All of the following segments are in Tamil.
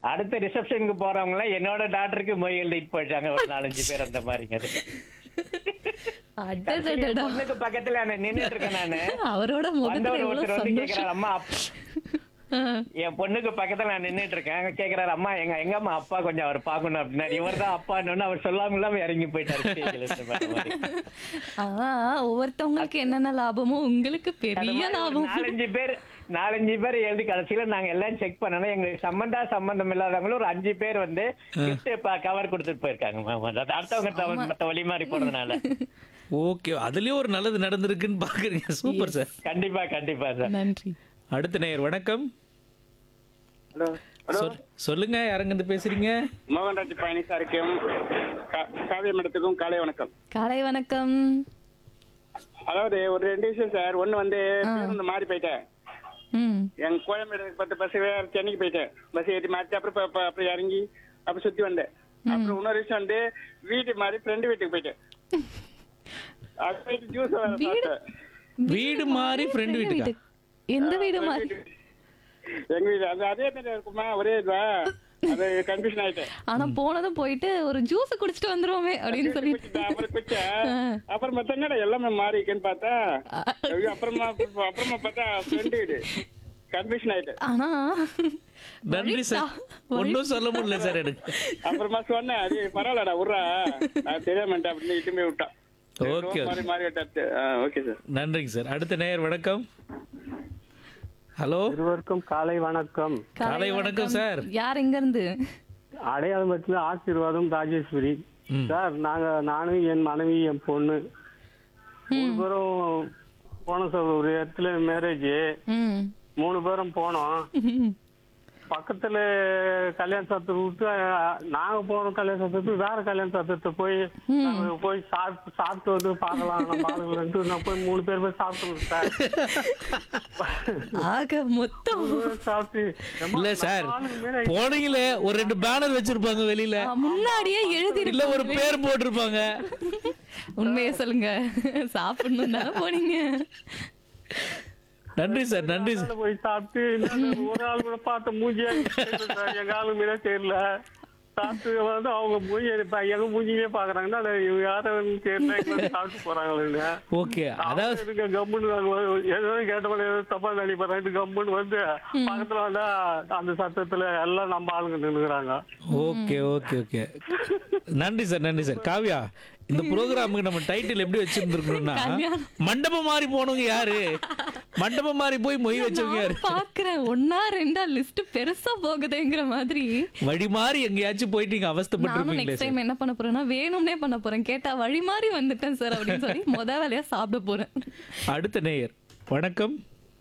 அடுத்த ரிசப்ஷனுக்கு போறவங்க எல்லாம் என்னோட டாக்டருக்கு மொய் எழுதிட்டு போயிட்டாங்க ஒரு 4-5 பேர் அந்த மாதிரிங்க அது. கடைசியில என் அடடடடா. பொண்ணுக்கு பக்கத்துல நான் நின்னுட்டு இருக்கேன் நானு. அவரோட முகத்துல வந்தவர் எவ்வளவு ஒருத்தர் வந்து கேக்குறாரு, சந்தோஷம். அம்மா ஆ. என் பொண்ணுக்கு பக்கத்துல நான் நின்னுட்டு இருக்கேன். அங்க கேக்குறாரு, அம்மா எங்கம்மா அப்பா கொஞ்சம் அவர் பாக்கணும் அப்படின்னா இவர் தான் அப்பான்னு அவர் சொல்லாம இல்லாம இறங்கி போயிட்டாரு stage ல இருந்து அந்த மாதிரி. ஆனா ஒவ்வொருத்தவங்களுக்கு என்னென்ன லாபமோ உங்களுக்கு அது பெரிய மாதிரி ஒரு லாபம். 4-5 பேர் எழுதி கடைசியில நாங்க எல்லாம் செக் பண்ணணும். எங்களுக்கு சம்பந்தம் இல்லாதவங்களும் ஒரு 5 பேர் வந்து gift கவர் கொடுத்துட்டு போயிருக்காங்க மேம். அது அடுத்தவங்க மத்த வழி மாதிரி போறதுனால. ஓகே. அதுலயும் ஒரு நல்லது நடந்திருக்குன்னு பாக்குறீங்க. Super sir. கண்டிப்பா கண்டிப்பா சார். நன்றி. அடுத்த நேயர் வணக்கம். ஹலோ ஹலோ சொல்லுங்க, யாருங்க பேசுறீங்க? மோகன்ராஜ் பழனி சாருக்கும் காவிய மேடத்துக்கும் காலை வணக்கம். காலை வணக்கம். அதாவது ஒரு 2 விஷயம் சார். ஒண்ணு வந்து பேருந்து மாறி போயிட்டேன். ம். என் கோயம்பேடு 10 பஸ் சென்னைக்கு போயிட்டேன். பஸ் ஏற்றி மாற்றி அப்புறம் இறங்கி அப்புறம் சுத்தி வந்தேன். அப்புறம் இன்னொரு விஷயம் வந்து வீட்டு மாதிரி ஃப்ரெண்டு வீட்டுக்கு போயிட்டேன். அது போயிட்டு ஜூஸ் வீடு வீடு மாறி ஃப்ரெண்ட் வீட்டுக்கா? எந்த வீடு மாதிரி? எங்க வீடு அது அதே மாதிரி இருக்குமா, ஒரே இதுவா? அது கன்ஃபியூஷன் ஆயிட்டேன். ஆனா போனதும் போயிட்டு ஒரு ஜூஸ் குடிச்சிட்டு வந்துருவோமே அப்படின்னு சொல்லிட்டு அப்புறம் குச்சேன். அப்புறம் பார்த்தா என்னடா எல்லாமே மாறி இருக்குன்னு பார்த்தா ஐயோ, அப்புறமா பார்த்தா ஃப்ரெண்டு வீடு. கன்ஃபியூஷன் ஆயிட்டேன். ஆனா நன்றி சார். ஒன்றும் சொல்ல முடியல சார் எனக்கு. அப்புறமா சொன்னேன், அது பரவாயில்லடா விட்றா, நான் தெரியாமட்டேன் அப்படின்னு இட்டுமே விட்டான். ஓகே. மாறி விட்டாச்சு. Okay sir. நன்றிங்க சார். அடுத்த நேயர் வணக்கம். ஹலோ, இருவருக்கும் காலை வணக்கம். காலை வணக்கம் சார். யார் எங்க இருந்து? அடையாளமத்தில் ஆசீர்வாதம் ராஜேஸ்வரி. சார் நானும் என் மனைவி என் பொண்ணு மூணு பேரும் போனோம் சார். ஒரு இடத்துல மேரேஜ், ம். 3 பேரும் போனோம். பக்கத்துல கல்யாண சத்திரத்தை விட்டு நாங்க போனோம். கல்யாண சத்திரத்துக்கு வேற கல்யாண சத்திரத்தை போய் சாப்பிட்டு வந்து பார்க்கலாம் நான் போய் 3 பேர் போய் சாப்பிட்டு சார். ஆக மொத்தம் சாப்பிட்டு இல்ல சார், போனீங்களே ஒரு 2 பேனர் வச்சிருப்பாங்க வெளியில, முன்னாடியே எழுதி இல்ல ஒரு பேர் போட்டிருப்பாங்க. உண்மையை சொல்லுங்க. சாப்பிடணும் தானே போனீங்க. நன்றி சார். நன்றி சார். போய் சாப்பிட்டு ஒரு ஆள் கூட பார்த்த மூஞ்சியா எங்க ஆளுமே தெரியல. சாப்பிட்டு வந்து அவங்க மூஞ்சி எங்க மூஞ்சியே பாக்குறாங்கன்னா யாரும் தெரியல, சாப்பிட்டு போறாங்க. ஓகே. அதாவது கம்முன்னு எதாவது கேட்டவங்க தப்பா நினைப்பாங்க. கம்முன்னு வந்து பக்கத்துல வந்தா அந்த சத்தத்துல எல்லாம் நம்ம ஆளுங்க நின்னுக்கிறாங்க. Okay okay okay. நன்றி சார். நன்றி சார். காவ்யா, இந்த ப்ரோக்ராமுக்கு நம்ம டைட்டில் எப்படி வச்சிருந்துருக்கோம்னா, மண்டபம் மாறி போனவங்க யாரு, மண்டபம் மாறி போய் மொய் வச்சவங்க யாரு, பாக்குறேன் 1-2 லிஸ்ட் பெருசா போகுதுங்கிற மாதிரி. வழி மாறி எங்கேயாச்சும் போயிட்டு நீங்க நானும் அவஸ்தைப்பட்டிருப்பீங்களே நெக்ஸ்ட் சார். டைம் என்ன பண்ண போறேன்னா வேணும்னே பண்ண போறேன். கேட்டா வழி மாறி வந்துட்டேன் சார் அப்படின்னு சொல்லி வேலையா சாப்பிட போறேன். அடுத்த நேயர் வணக்கம்.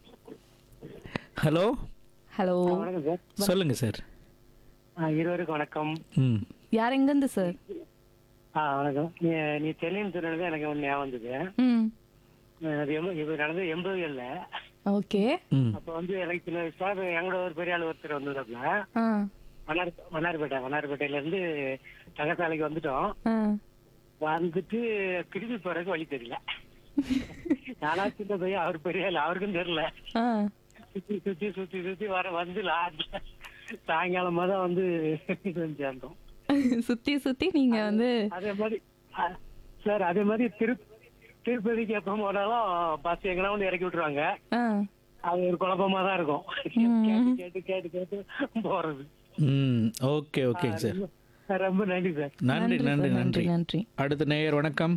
ஹலோ, ஹலோ, வணக்கம் சார். சொல்லுங்க சார். இருவருக்கும் வணக்கம். ம். யார் எங்க இருந்து சார்? வணக்கம். நீ தெரியன்னு சொன்னது எனக்கு ஒண்ணு ஞாபகம் வந்தது. ம். அது இது நடந்தது 80களில். ஓகே. ம். அப்ப வந்து எனக்கு சின்ன வயசுல எங்களோட ஒரு பெரிய ஆள் ஒருத்தர் வந்ததுல ஆ. வண்ணார்பேட்டையில இருந்து தங்கசாலைக்கு வந்துட்டோம். ஆ. வந்துட்டு திரும்பி போறதுக்கு வழி தெரியல. நானா சின்ன பையன், அவர் பெரிய ஆள், அவருக்கும் தெரியல. ஆ. சுத்தி வர வந்து சாயங்காலமா தான் வந்து சேர்ந்தோம். சுத்தி சுத்தி நீங்க வந்து அதே மாதிரி சார், அதே மாதிரி திருப்பதிக்கு எப்ப போனாலும் பஸ் எங்கன்னா வந்து இறக்கி விட்டுருவாங்க. ஆ. அது ஒரு குழப்பமா தான் இருக்கும். கேட்டு கேட்டு கேட்டு போறது. ம். ஓகே ஓகேங்க சார். ரொம்ப நன்றி சார். நன்றி நன்றி நன்றி. நன்றி. அடுத்த நேயர் வணக்கம்.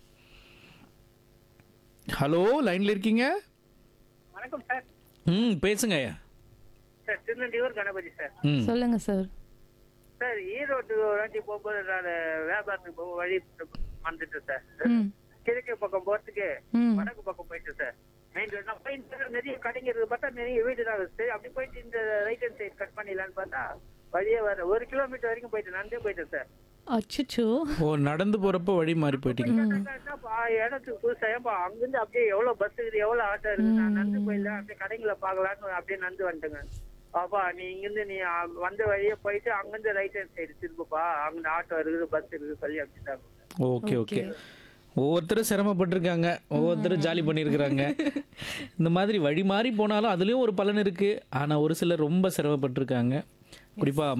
ஹலோ, லைன்ல இருக்கீங்க? வணக்கம் சார். ம், பேசுங்க. Sir திருநெல்வேலூர் Ganapathi sir. ம். சொல்லுங்க சார். சார் ஈரோட்டு வாட்டி போகும்போது நான் வியாபாரத்துக்கு போக வழி வந்துட்டேன் சார். ம். கிழக்கு பக்கம் போறதுக்கு ம். வடக்கு பக்கம் போயிட்டு சார். மெயின் ரோட் நான் போயிட்டு நிறைய கடைங்க இருக்கு பார்த்தா நிறைய வீடு தான் சரி. அப்படி போயிட்டு இந்த ரைட் ஹேண்ட் சைடு கட் பண்ணிடலான்னு பார்த்தா வழியே வர 1 கிலோமீட்டர் வரைக்கும் போயிட்டு நடந்தே போயிட்டேன் சார். அச்சோ. ஓ, நடந்து போறப்ப வழி மாறி போயிட்டீங்க. இடத்துக்கு புதுசா ஏன்பா அங்கிருந்து அப்படியே எவ்வளவு பஸ் இருக்குது எவ்வளவு ஆட்டோ இருக்குது, நான் நடந்து போயிடலாம் அப்படியே கடைங்களை பாக்கலான்னு அப்படியே நடந்து வந்துட்டேங்க. பாப்பா நீ இங்கிருந்து நீ வந்த வழியே போயிட்டு அங்கிருந்து ரைட் ஹேண்ட் சைடு திரும்புப்பா, அங்க ஆட்டோ இருக்குது பஸ் இருக்குது சொல்லி அப்படிட்டாங்க. Okay okay. ஒவ்வொருத்தரும் சிரமப்பட்டிருக்காங்க, ஒவ்வொருத்தரும் ஜாலி பண்ணியிருக்கிறாங்க. இந்த மாதிரி வழி மாறி போனாலும் அதுலேயும் ஒரு பலன் இருக்குது. ஆனால் ஒரு சிலர் ரொம்ப சிரமப்பட்டிருக்காங்க. குறிப்பாக